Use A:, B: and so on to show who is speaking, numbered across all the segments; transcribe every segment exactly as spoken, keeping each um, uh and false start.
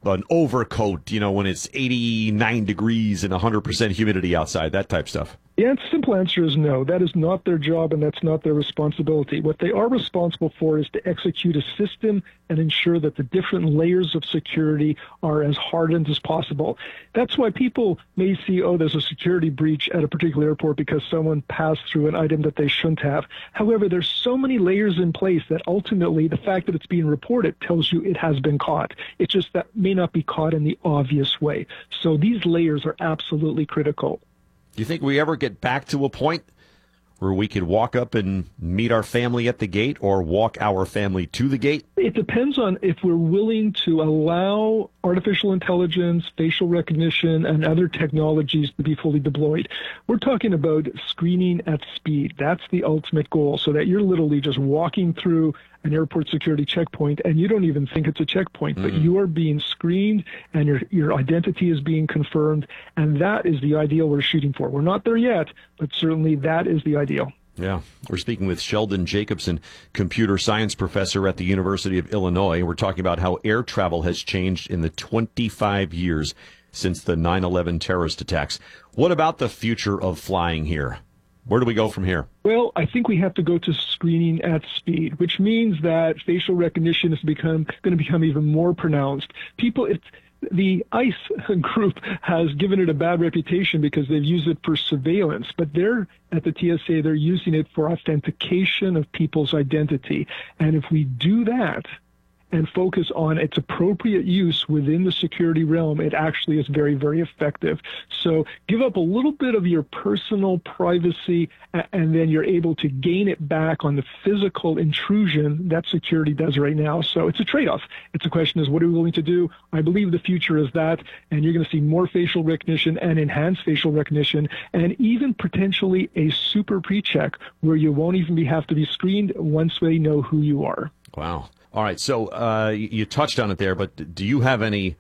A: an overcoat, you know, when it's eighty-nine degrees and one hundred percent humidity outside, that type stuff?
B: The simple answer is no. That is not their job, and that's not their responsibility. What they are responsible for is to execute a system and ensure that the different layers of security are as hardened as possible. That's why people may see, oh, there's a security breach at a particular airport because someone passed through an item that they shouldn't have. However, there's so many layers in place that ultimately the fact that it's being reported tells you it has been caught. It's just that may not be caught in the obvious way. So these layers are absolutely critical.
A: Do you think we ever get back to a point where we could walk up and meet our family at the gate or walk our family to the gate?
B: It depends on if we're willing to allow artificial intelligence, facial recognition, and other technologies to be fully deployed. We're talking about screening at speed. That's the ultimate goal, so that you're literally just walking through an airport security checkpoint and you don't even think it's a checkpoint, mm. but you are being screened and your your identity is being confirmed, and that is the ideal we're shooting for. We're not there yet, but certainly that is the ideal.
A: Yeah. We're speaking with Sheldon Jacobson, computer science professor at the University of Illinois. We're talking about how air travel has changed in the twenty-five years since the nine eleven terrorist attacks. What about the future of flying here? Where do we go from here?
B: Well, I think we have to go to screening at speed, which means that facial recognition is become going to become even more pronounced. People, it's, the ICE group has given it a bad reputation because they've used it for surveillance, but they're at the T S A, they're using it for authentication of people's identity. And if we do that and focus on its appropriate use within the security realm, it actually is very, very effective. So give up a little bit of your personal privacy, and then you're able to gain it back on the physical intrusion that security does right now. So it's a trade-off. It's a question is, what are we willing to do? I believe the future is that, and you're going to see more facial recognition and enhanced facial recognition, and even potentially a super pre-check where you won't even be, have to be screened once they know who you are.
A: Wow. All right, so uh, you touched on it there, but do you have any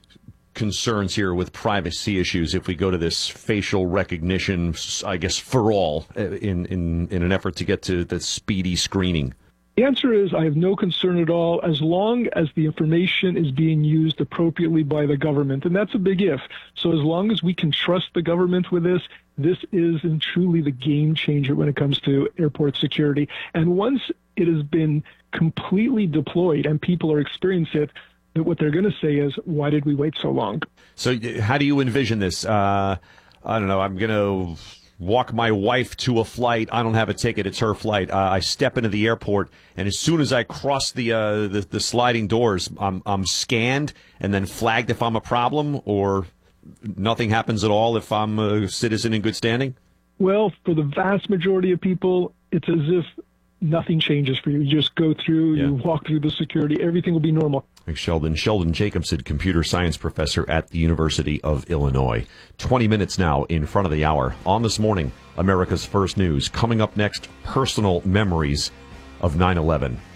A: concerns here with privacy issues if we go to this facial recognition, I guess, for all, in, in, in an effort to get to the speedy screening?
B: The answer is I have no concern at all as long as the information is being used appropriately by the government, and that's a big if. So as long as we can trust the government with this, this is and truly the game changer when it comes to airport security. And once it has been completely deployed and people are experiencing it, that what they're going to say is, why did we wait so long?
A: So how do you envision this? Uh, I don't know. I'm going to walk my wife to a flight. I don't have a ticket. It's her flight. Uh, I step into the airport, and as soon as I cross the, uh, the, the sliding doors, I'm, I'm scanned and then flagged if I'm a problem, or nothing happens at all if I'm a citizen in good standing?
B: Well, for the vast majority of people, it's as if nothing changes for you. You just go through, yeah. you walk through the security, everything will be normal.
A: Thanks, Sheldon. Sheldon Jacobson, computer science professor at the University of Illinois. twenty minutes now in front of the hour. On This Morning, America's First News. Coming up next, personal memories of nine eleven.